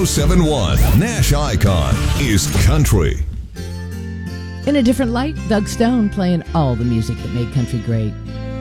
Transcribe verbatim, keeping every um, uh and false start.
seven one Nash Icon is country. In a different light, Doug Stone playing all the music that made country great.